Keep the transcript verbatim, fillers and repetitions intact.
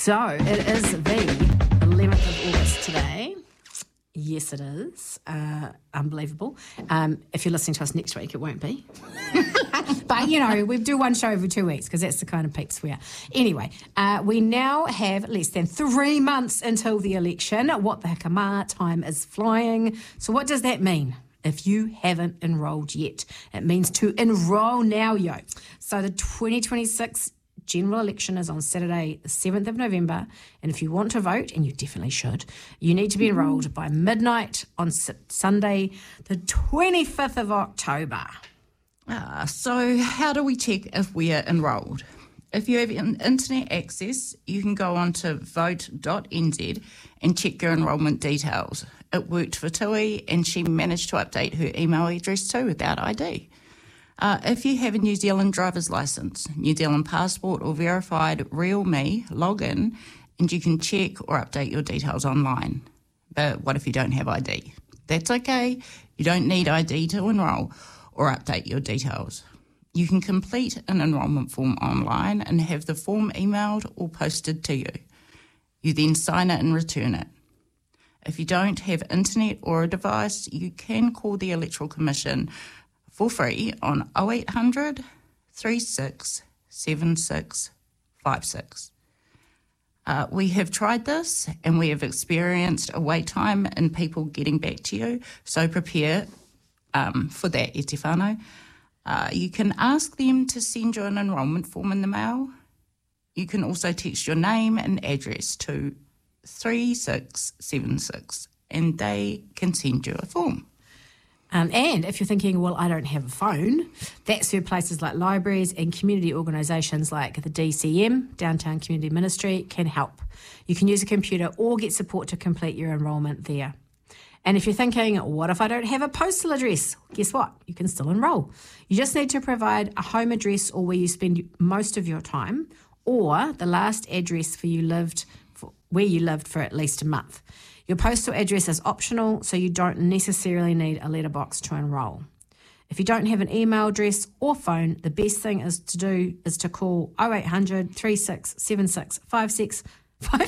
So it is the eleventh of August today. Yes, it is. Uh, unbelievable. Um, if you're listening to us next week, it won't be. But, you know, we do one show every two weeks because that's the kind of peeps we are. Anyway, uh, we now have less than three months until the election. What the heck, time is flying. So what does that mean? If you haven't enrolled yet, it means to enrol now, yo. So the twenty twenty-six general election is on Saturday, the seventh of November, and if you want to vote, and you definitely should, you need to be enrolled by midnight on S- Sunday, the twenty-fifth of October. Ah, so how do we check if we're enrolled? If you have internet access, you can go on to vote dot n z and check your enrolment details. It worked for Tui, and she managed to update her email address too without I D. Uh, if you have a New Zealand driver's licence, New Zealand passport or verified Real Me, log in and you can check or update your details online. But what if you don't have I D? That's okay. You don't need I D to enrol or update your details. You can complete an enrolment form online and have the form emailed or posted to you. You then sign it and return it. If you don't have internet or a device, you can call the Electoral Commission for free on oh eight hundred, three six seven six five six. Uh, we have tried this and we have experienced a wait time in people getting back to you, so prepare um, for that, e te whānau. Uh, you can ask them to send you an enrolment form in the mail. You can also text your name and address to three six seven six and they can send you a form. Um, and if you're thinking, well, I don't have a phone, that's where places like libraries and community organisations like the D C M, Downtown Community Ministry, can help. You can use a computer or get support to complete your enrolment there. And if you're thinking, what if I don't have a postal address? Guess what? You can still enrol. You just need to provide a home address or where you spend most of your time, or the last address for you lived for, where you lived for at least a month. Your postal address is optional, so you don't necessarily need a letterbox to enrol. If you don't have an email address or phone, the best thing is to do is to call oh eight hundred, three six seven six five six five